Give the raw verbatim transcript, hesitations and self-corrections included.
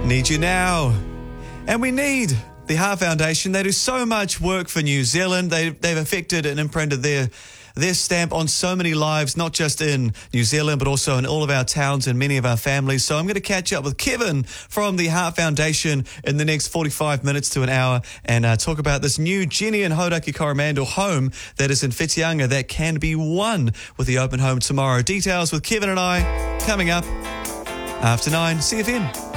Need you now. And we need the Heart Foundation. They do so much work for New Zealand. They, they've affected and imprinted their their stamp on so many lives, not just in New Zealand, but also in all of our towns and many of our families. So I'm going to catch up with Kevin from the Heart Foundation in the next forty-five minutes to an hour and uh, talk about this new Jenny and Hauraki Coromandel home that is in Whitianga that can be won with the open home tomorrow. Details with Kevin and I coming up after nine. C F M.